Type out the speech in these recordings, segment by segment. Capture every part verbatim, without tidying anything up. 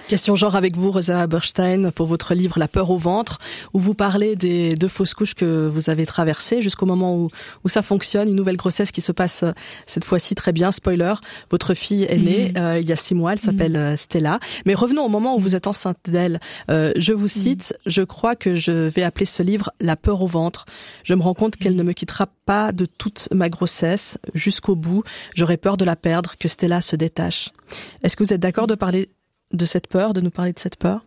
Question genre avec vous, Rosa Berstein, pour votre livre La peur au ventre, où vous parlez des deux fausses couches que vous avez traversées jusqu'au moment où, où ça fonctionne, une nouvelle grossesse qui se passe cette fois-ci très bien. Spoiler, votre fille est née mmh. euh, il y a six mois, elle s'appelle mmh. Stella. Mais revenons au moment où vous êtes enceinte d'elle. Euh, je vous cite, mmh. je crois que je vais appeler ce livre La peur au ventre. Je me rends compte qu'elle mmh. ne me quittera pas de toute ma grossesse jusqu'au bout. J'aurais peur de la perdre, que Stella se détache. Est-ce que vous êtes d'accord de parler de cette peur, de nous parler de cette peur?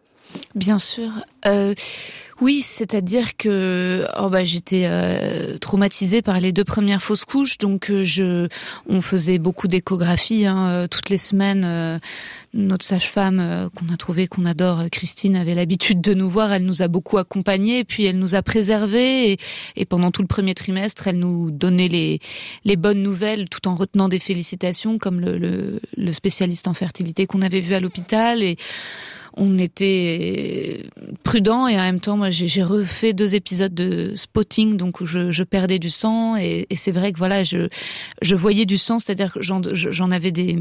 Bien sûr. Euh, oui, c'est-à-dire que oh bah j'étais euh, traumatisée par les deux premières fausses couches, donc euh, je, on faisait beaucoup d'échographies hein, toutes les semaines. Euh, notre sage-femme euh, qu'on a trouvée, qu'on adore, Christine, avait l'habitude de nous voir. Elle nous a beaucoup accompagnés, et puis elle nous a préservés. Et, et pendant tout le premier trimestre, elle nous donnait les les bonnes nouvelles, tout en retenant des félicitations, comme le le, le spécialiste en fertilité qu'on avait vu à l'hôpital. Et on était prudents, et en même temps, moi, j'ai, j'ai refait deux épisodes de spotting, donc où je, je perdais du sang, et, et c'est vrai que voilà, je, je voyais du sang, c'est-à-dire que j'en, j'en avais des,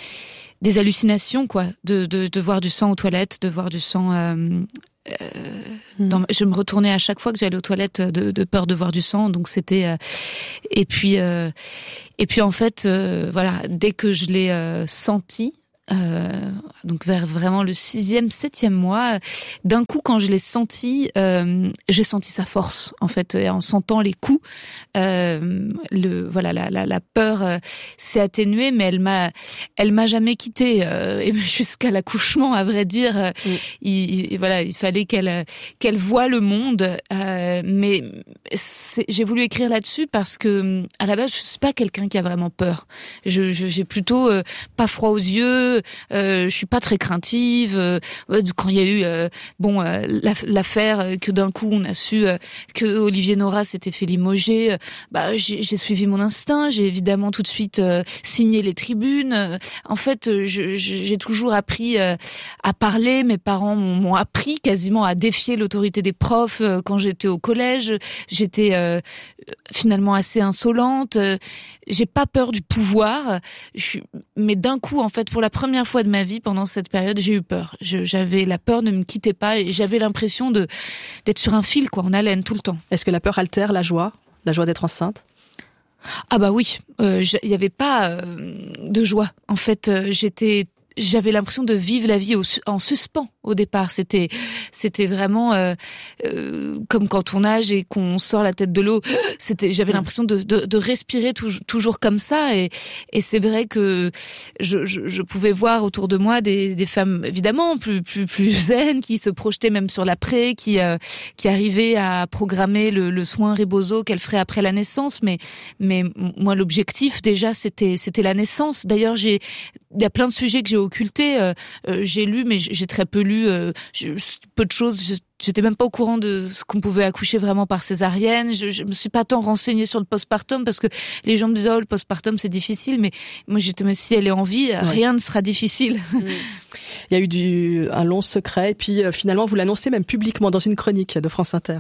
des hallucinations, quoi, de, de, de voir du sang aux toilettes, de voir du sang. Euh, euh, dans, je me retournais à chaque fois que j'allais aux toilettes de, de peur de voir du sang, donc c'était. Euh, et puis, euh, et puis en fait, euh, voilà, dès que je l'ai euh, senti. Euh, donc vers vraiment le sixième, septième mois, d'un coup quand je l'ai senti, euh, j'ai senti sa force en fait, et en sentant les coups, euh, le voilà la la, la peur euh, s'est atténuée, mais elle m'a elle m'a jamais quittée, euh, et jusqu'à l'accouchement, à vrai dire, euh, mm. il, il voilà il fallait qu'elle qu'elle voie le monde, euh, mais c'est, j'ai voulu écrire là-dessus parce que à la base je suis pas quelqu'un qui a vraiment peur, je, je j'ai plutôt euh, pas froid aux yeux. Euh, je suis pas très craintive. Euh, quand il y a eu euh, bon euh, l'affaire euh, que d'un coup on a su euh, que Olivier Nora s'était fait limoger, euh, bah j'ai, j'ai suivi mon instinct. J'ai évidemment tout de suite euh, signé les tribunes. Euh, en fait, je, je, j'ai toujours appris euh, à parler. Mes parents m'ont, m'ont appris quasiment à défier l'autorité des profs euh, quand j'étais au collège. J'étais euh, finalement assez insolente. Euh, j'ai pas peur du pouvoir. Je suis... Mais d'un coup, en fait, pour la première fois de ma vie, pendant cette période, j'ai eu peur. Je, j'avais la peur ne me quitter pas, et j'avais l'impression de d'être sur un fil, quoi, en haleine tout le temps. Est-ce que la peur altère la joie, la joie d'être enceinte? Ah bah oui, il euh, y avait pas euh, de joie. En fait, euh, j'étais j'avais l'impression de vivre la vie au, en suspens au départ. C'était, c'était vraiment euh, euh, comme quand on nage et qu'on sort la tête de l'eau. C'était, j'avais l'impression de, de, de respirer tout, toujours comme ça. Et, et c'est vrai que je, je, je pouvais voir autour de moi des, des femmes évidemment plus, plus, plus zen, qui se projetaient même sur l'après, qui, euh, qui arrivaient à programmer le, le soin rebozo qu'elles feraient après la naissance. Mais, mais moi, l'objectif déjà, c'était, c'était la naissance. D'ailleurs, j'ai, il y a plein de sujets que j'ai occultés. Euh, euh, j'ai lu, mais j'ai très peu lu. Euh, peu de choses. Je, j'étais même pas au courant de ce qu'on pouvait accoucher vraiment par césarienne. Je, je me suis pas tant renseignée sur le postpartum parce que les gens me disaient oh le postpartum c'est difficile, mais moi j'étais mais si elle est en vie, ouais. Rien ne sera difficile. Mmh. Il y a eu du un long secret et puis euh, finalement vous l'annoncez même publiquement dans une chronique de France Inter.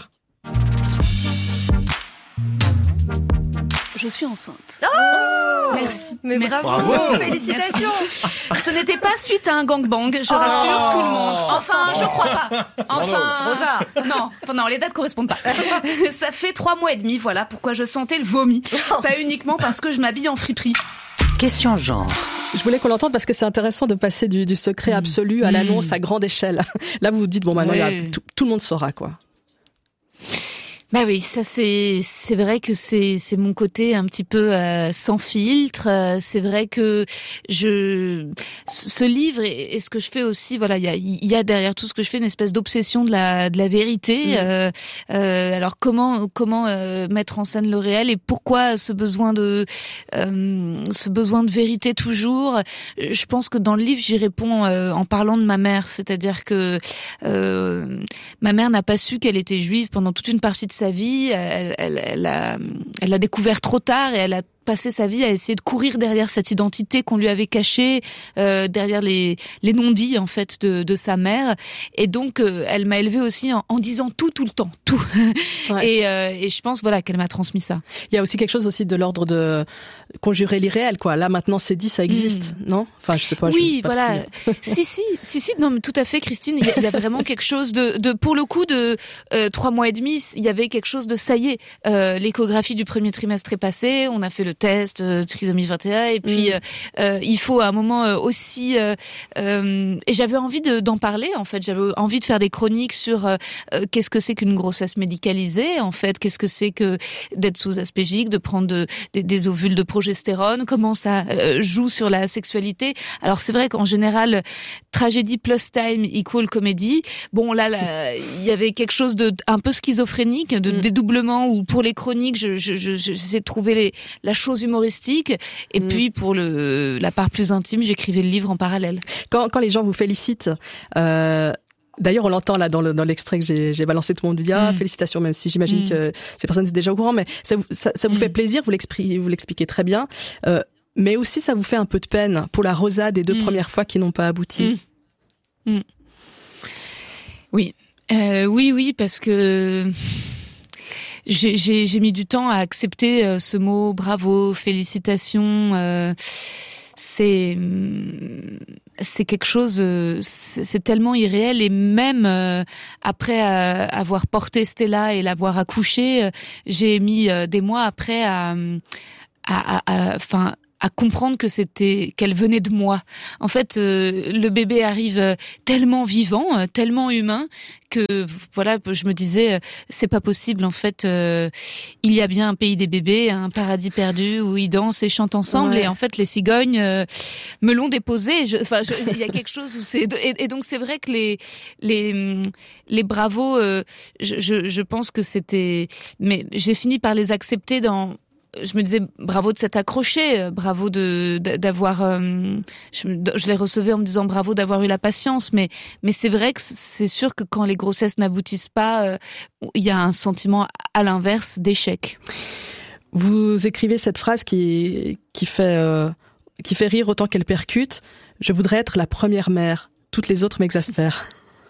Je suis enceinte. Oh Merci. Mais Merci. bravo, bravo. Félicitations. Ce n'était pas suite à un gangbang, je rassure oh tout le monde. Enfin, je crois pas. Enfin, Rosa. Non, enfin, non, les dates correspondent pas. Ça fait trois mois et demi, voilà pourquoi je sentais le vomi. Pas uniquement parce que je m'habille en friperie. Question genre. Je voulais qu'on l'entende parce que c'est intéressant de passer du, du secret absolu à l'annonce mmh. à grande échelle. Là, vous vous dites, bon, maintenant, oui. tout, tout le monde saura, quoi. Bah oui, ça c'est c'est vrai que c'est c'est mon côté un petit peu euh, sans filtre. Euh, c'est vrai que je ce livre et, et ce que je fais aussi, voilà, il y a il y a derrière tout ce que je fais une espèce d'obsession de la de la vérité. Mmh. Euh, euh, alors comment comment euh, mettre en scène le réel et pourquoi ce besoin de euh, ce besoin de vérité toujours. Je pense que dans le livre j'y réponds euh, en parlant de ma mère, c'est-à-dire que euh, ma mère n'a pas su qu'elle était juive pendant toute une partie de sa vie, elle, elle, elle, a, elle l'a découvert trop tard et elle a passé sa vie à essayer de courir derrière cette identité qu'on lui avait cachée, euh, derrière les les non-dits en fait de de sa mère. Et donc euh, elle m'a élevée aussi en, en disant tout tout le temps, tout. Ouais. Et euh, et je pense voilà qu'elle m'a transmis ça. Il y a aussi quelque chose aussi de l'ordre de conjurer l'irréel, quoi. Là maintenant c'est dit, ça existe, mmh. non? Enfin je sais pas. Oui, je voilà. si si si si non mais tout à fait, Christine. Il y a, il y a vraiment quelque chose de de pour le coup de euh, trois mois et demi. Il y avait quelque chose de ça y est. Euh, l'échographie du premier trimestre est passée. On a fait le test euh, trisomie vingt et un et puis mmh. euh, euh, il faut à un moment euh, aussi euh, euh, et j'avais envie de, d'en parler en fait. J'avais envie de faire des chroniques sur euh, euh, qu'est-ce que c'est qu'une grossesse médicalisée en fait. Qu'est-ce que c'est que d'être sous aspégique, de prendre de, des, des ovules de progestérone, comment ça euh, joue sur la sexualité. Alors c'est vrai qu'en général, tragédie plus time equal comédie. Bon là, là, il y avait quelque chose de un peu schizophrénique, de mmh. dédoublement où pour les chroniques, je, je, je, j'essayais de trouver les, la chose humoristique et mmh. puis pour le la part plus intime, j'écrivais le livre en parallèle. Quand, quand les gens vous félicitent. Euh... D'ailleurs, on l'entend là dans, le, dans l'extrait que j'ai, j'ai balancé, tout le monde dit ah, mmh. félicitations, même si j'imagine mmh. que ces personnes étaient déjà au courant, mais ça, ça, ça vous mmh. fait plaisir, vous l'expliquez, vous l'expliquez très bien, euh, mais aussi ça vous fait un peu de peine pour la Rosa des deux mmh. premières fois qui n'ont pas abouti. Mmh. Mmh. Oui, euh, oui, oui, parce que j'ai, j'ai, j'ai mis du temps à accepter euh, ce mot bravo, félicitations. Euh, c'est c'est quelque chose, c'est, c'est tellement irréel et même euh, après euh, avoir porté Stella et l'avoir accouchée, euh, j'ai mis euh, des mois après à à enfin à, à comprendre que c'était qu'elle venait de moi. En fait, euh, le bébé arrive tellement vivant, euh, tellement humain que voilà, je me disais c'est pas possible en fait. Euh, il y a bien un pays des bébés, un paradis perdu où ils dansent et chantent ensemble. Ouais. Et en fait, les cigognes euh, me l'ont déposé. Enfin, il y a quelque chose où c'est et, et donc c'est vrai que les les les bravos, euh, je, je je pense que c'était, mais j'ai fini par les accepter dans. Je me disais bravo de s'être accroché, bravo de d'avoir euh, je, je les recevais en me disant bravo d'avoir eu la patience, mais mais c'est vrai que c'est sûr que quand les grossesses n'aboutissent pas, euh, il y a un sentiment à l'inverse d'échec. Vous écrivez cette phrase qui qui fait euh, qui fait rire autant qu'elle percute. Je voudrais être la première mère. Toutes les autres m'exaspèrent.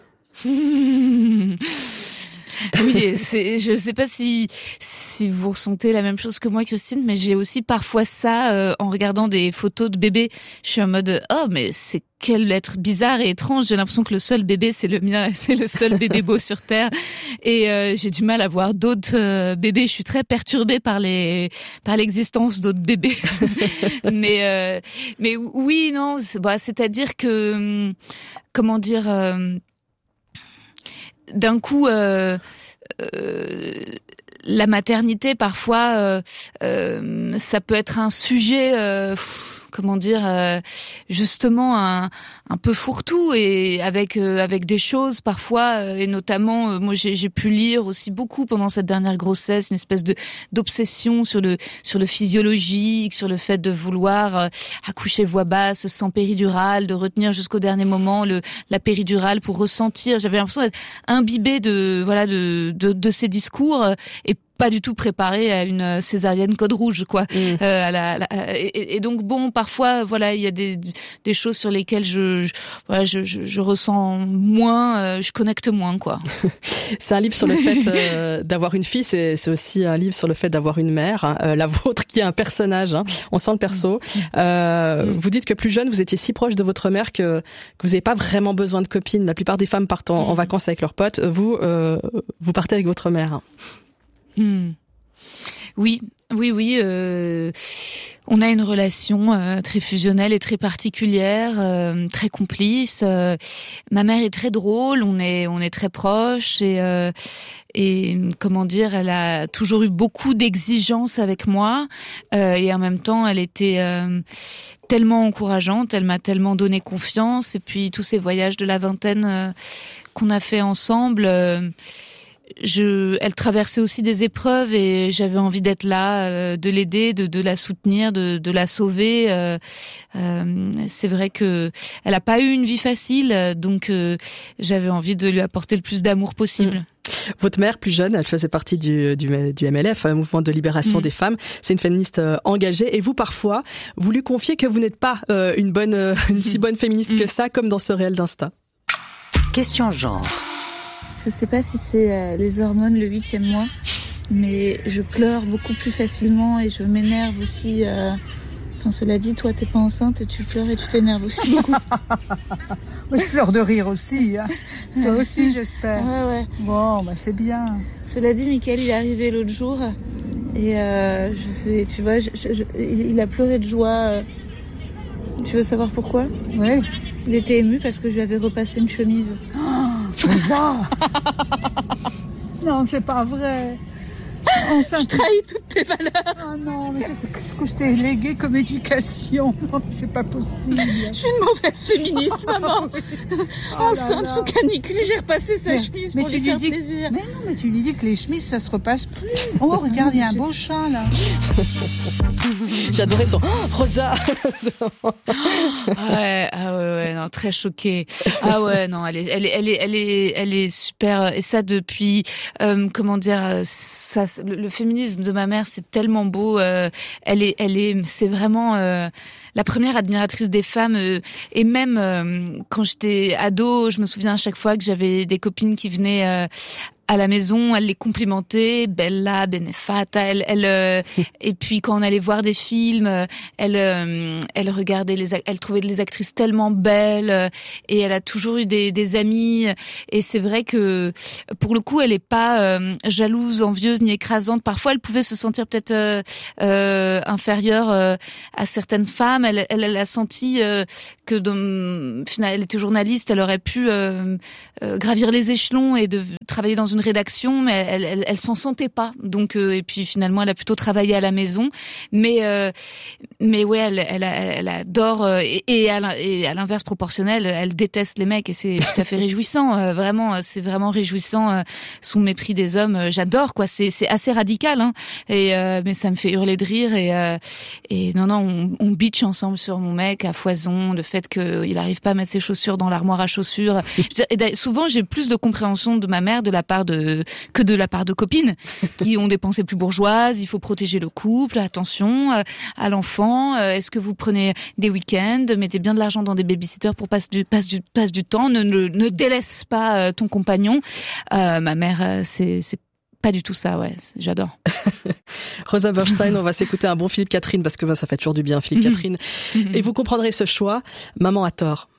Oui, c'est, je sais pas si si vous ressentez la même chose que moi, Christine, mais j'ai aussi parfois ça euh, en regardant des photos de bébés. Je suis en mode oh mais c'est quel être bizarre et étrange. J'ai l'impression que le seul bébé c'est le mien, c'est le seul bébé beau sur terre. Et euh, j'ai du mal à voir d'autres euh, bébés. Je suis très perturbée par les par l'existence d'autres bébés. mais euh, mais oui non, c'est, bah, c'est-à-dire que comment dire. Euh, D'un coup, euh, euh, la maternité, parfois, euh, euh, ça peut être un sujet, euh, comment dire, euh, justement un, un peu fourre-tout et avec euh, avec des choses parfois euh, et notamment, euh, moi j'ai, j'ai pu lire aussi beaucoup pendant cette dernière grossesse une espèce de d'obsession sur le sur le physiologique, sur le fait de vouloir euh, accoucher voix basse, sans péridurale, de retenir jusqu'au dernier moment le la péridurale pour ressentir. J'avais l'impression d'être imbibée de voilà de de, de ces discours et pas du tout préparé à une césarienne code rouge quoi. Mmh. Euh, à la, à la, et, et donc bon parfois voilà il y a des des choses sur lesquelles je, je voilà je, je je ressens moins, euh, je connecte moins quoi. C'est un livre sur le fait euh, d'avoir une fille, c'est c'est aussi un livre sur le fait d'avoir une mère, hein, euh, la vôtre qui est un personnage. Hein, on sent le perso. Euh, mmh. Vous dites que plus jeune vous étiez si proche de votre mère que que vous n'avez pas vraiment besoin de copine. La plupart des femmes partent en, mmh. en vacances avec leurs potes. Vous euh, vous partez avec votre mère. Hein. Hmm. Oui, oui, oui. Euh, on a une relation euh, très fusionnelle et très particulière, euh, très complice. Euh, ma mère est très drôle. On est, on est très proches et euh, et comment dire, elle a toujours eu beaucoup d'exigences avec moi euh, et en même temps, elle était euh, tellement encourageante. Elle m'a tellement donné confiance et puis tous ces voyages de la vingtaine euh, qu'on a fait ensemble. Euh, Je, elle traversait aussi des épreuves et j'avais envie d'être là, euh, de l'aider, de, de la soutenir, de, de la sauver. Euh, euh, c'est vrai que elle a pas eu une vie facile, donc euh, j'avais envie de lui apporter le plus d'amour possible. Votre mère, plus jeune, elle faisait partie du, du, du M L F, un mouvement de libération mmh. des femmes. C'est une féministe euh, engagée. Et vous, parfois, vous lui confiez que vous n'êtes pas euh, une bonne, euh, une si bonne féministe mmh. que ça, comme dans ce réel d'Insta. Question genre. Je sais pas si c'est euh, les hormones, le huitième mois, mais je pleure beaucoup plus facilement et je m'énerve aussi. Euh... Enfin, cela dit, toi, t'es pas enceinte et tu pleures et tu t'énerves aussi beaucoup. Moi, je pleure de rire aussi. Hein. Toi aussi, j'espère. Ouais, ouais. Bon, bah c'est bien. Cela dit, Mickaël, il est arrivé l'autre jour et euh, je sais, tu vois, je, je, je, il a pleuré de joie. Tu veux savoir pourquoi ? Oui. Il était ému parce que je lui avais repassé une chemise. Oh, ça. Non, c'est pas vrai. Oh, ça, je trahis toutes tes valeurs. Ah non, mais qu'est-ce que je t'ai légué comme éducation ? Non, mais c'est pas possible. Je suis une mauvaise féministe, maman. Oh, enceinte sous canicule, j'ai repassé sa mais, chemise mais pour lui faire dis... plaisir. Mais non, mais tu lui dis que les chemises, ça se repasse plus. Oh, regarde, il y a un beau chat, là. J'adorais son oh, Rosa. Ouais, ah ouais, ouais, non, très choquée. Ah ouais, non, elle est, elle est, elle est, elle est, elle est super. Et ça depuis, euh, comment dire, ça. Le, le féminisme de ma mère, c'est tellement beau. Euh, elle est, elle est, c'est vraiment euh, la première admiratrice des femmes. Euh, et même euh, quand j'étais ado, je me souviens à chaque fois que j'avais des copines qui venaient euh, à la maison, elle les complimentait, bella, benefata. Elle, elle, euh, et puis quand on allait voir des films, elle, euh, elle regardait les, elle trouvait les actrices tellement belles. Euh, et elle a toujours eu des, des amis. Et c'est vrai que pour le coup, elle est pas euh, jalouse, envieuse ni écrasante. Parfois, elle pouvait se sentir peut-être euh, euh, inférieure euh, à certaines femmes. Elle, elle, elle a senti euh, que, dans, finalement, elle était journaliste, elle aurait pu euh, euh, gravir les échelons et de travailler dans une rédaction, mais elle, elle, elle s'en sentait pas. Donc, euh, et puis finalement, elle a plutôt travaillé à la maison. Mais, euh, mais ouais, elle, elle, elle adore euh, et, et, à, et à l'inverse proportionnel, elle déteste les mecs et c'est tout à fait réjouissant. Euh, vraiment, c'est vraiment réjouissant euh, son mépris des hommes. Euh, j'adore quoi. C'est, c'est assez radical, hein. Et euh, mais ça me fait hurler de rire et euh, et non non, on, on bitch ensemble sur mon mec à foison, le fait qu'il arrive pas à mettre ses chaussures dans l'armoire à chaussures. Et souvent, j'ai plus de compréhension de ma mère de la part de que de la part de copines qui ont des pensées plus bourgeoises. Il faut protéger le couple, attention euh, à l'enfant. Euh, est-ce que vous prenez des week-ends, mettez bien de l'argent dans des babysitters pour passer du passe du passe du temps. Ne ne, ne délaisse pas euh, ton compagnon. Euh, ma mère, euh, c'est c'est pas du tout ça, ouais, j'adore. Rosa Bernstein, on va s'écouter un bon Philippe Catherine parce que bah, ça fait toujours du bien Philippe Catherine. Et vous comprendrez ce choix. Maman a tort.